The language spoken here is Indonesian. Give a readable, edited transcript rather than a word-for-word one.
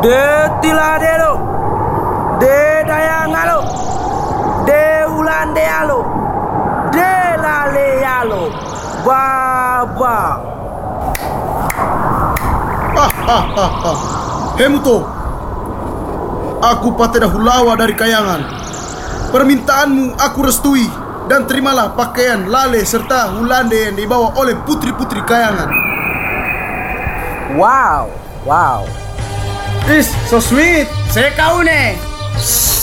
De tiladelo, de dayangalo, de ulandealo, de lalealo, baba. Hemuto, aku Pateda Hulawa dari Kayangan. Permintaanmu aku restui, dan terimalah pakaian Lale serta Hulande yang dibawa oleh putri-putri Kayangan. Wow. Is so sweet. Sekaune.